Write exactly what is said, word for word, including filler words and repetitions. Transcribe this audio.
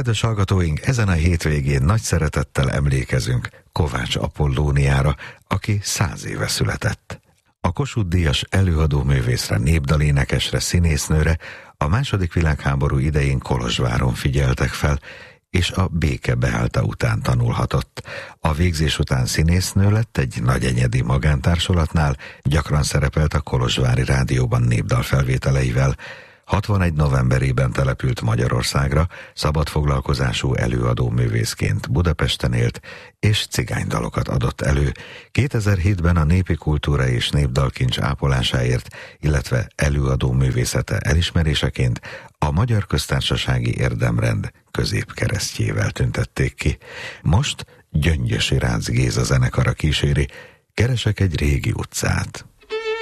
Kedves hallgatóink, ezen a hétvégén nagy szeretettel emlékezünk Kovács Apollóniára, aki száz éve született. A Kossuth-díjas előadóművészre, népdalénekesre, színésznőre a második világháború idején Kolozsváron figyeltek fel, és a béke beállta után tanulhatott. A végzés után színésznő lett egy nagyenyedi magántársulatnál, gyakran szerepelt a Kolozsvári Rádióban népdalfelvételeivel. hatvanegy novemberében települt Magyarországra, szabadfoglalkozású előadóművészként Budapesten élt, és cigánydalokat adott elő. kétezer-hétben a népi kultúra és népdalkincs ápolásáért, illetve előadóművészete elismeréseként a Magyar Köztársasági Érdemrend középkeresztjével tüntették ki. Most Gyöngyösi Rácz Géza zenekara kíséri Keresek egy régi utcát.